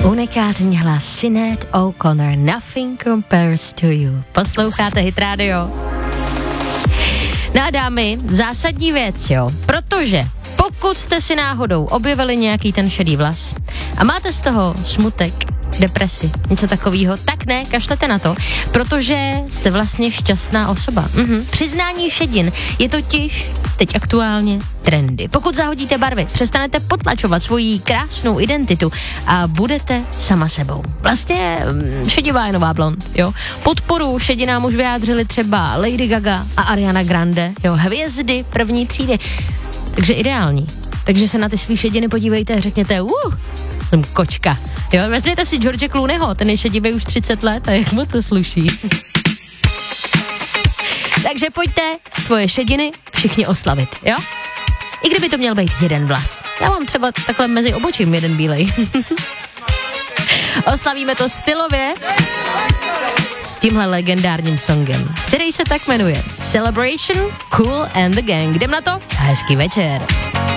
Unikátní hlas Sinead O'Connor, Nothing Compares to You. Posloucháte Hit Radio. No a dámy, zásadní věc, jo, protože pokud jste si náhodou objevili nějaký ten šedý vlas a máte z toho smutek, depresi, něco takového, tak ne, kašlete na to, protože jste vlastně šťastná osoba. Přiznání šedin je totiž teď aktuálně trendy. Pokud zahodíte barvy, přestanete potlačovat svoji krásnou identitu a budete sama sebou. Vlastně šedivá je nová blond, jo. Podporu šedinám už vyjádřili třeba Lady Gaga a Ariana Grande, jo, hvězdy první třídy. Takže ideální. Takže se na ty svý šediny podívejte a řekněte, jsem kočka. Jo, vezměte si George Clooneyho, ten je šedivý už 30 let a jak mu to sluší. Takže pojďte svoje šediny všichni oslavit, jo? I kdyby to měl být jeden vlas. Já mám třeba takhle mezi obočím jeden bílej. Oslavíme to stylově s tímhle legendárním songem, který se tak jmenuje Celebration, Kool and the Gang. Jdem na to a hezký večer.